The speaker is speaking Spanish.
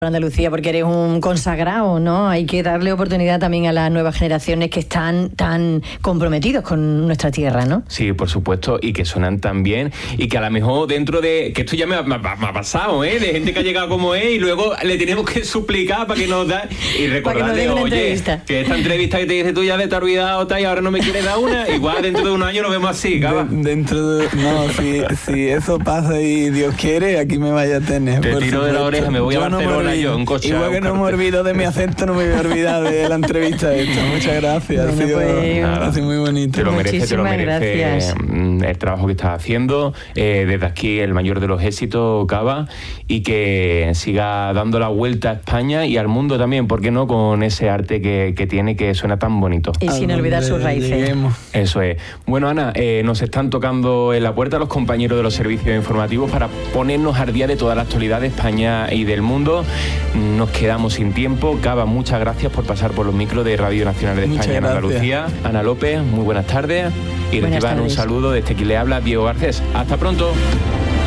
Andalucía, porque eres un consagrado, ¿no? Hay que darle oportunidad también a las nuevas generaciones que están tan comprometidos con nuestra tierra, ¿no? Sí, por supuesto, y que suenan tan bien, y que a lo mejor dentro de... que esto ya me ha pasado, ¿eh? De gente que ha llegado como es, y luego le tenemos que suplicar para que nos da... Y recordarle, oye, que esta entrevista que te dice tú ya te has olvidado, y ahora no me quieres dar una, igual dentro de un año lo vemos así, Cava. Si eso pasa y Dios quiere, aquí me vaya a tener. Te tiro de la oreja, me voy a Barcelona yo, en coche. Igual que no me olvido de mi acento, no me voy a olvidar de la entrevista esta. Muchas gracias, ha sido muy bonito. Te lo merece gracias. El trabajo que estás haciendo. Desde aquí el mayor de los éxitos, Cava, y que siga dando la vuelta a España y al mundo también, ¿por qué no? Con ese arte que tiene, que suena tan bonito. Y sin olvidar sus raíces. Lleguemos. Eso es. Bueno, Ana, nos están tocando en la puerta los compañeros de los servicios informativos para ponernos al día de toda la actualidad de España y del mundo. Nos quedamos sin tiempo. Cava, muchas gracias por pasar por los micros de Radio Nacional de España en Andalucía. Ana López, muy buenas tardes. Y reciban un saludo de este que le habla, Diego Garcés. Hasta pronto.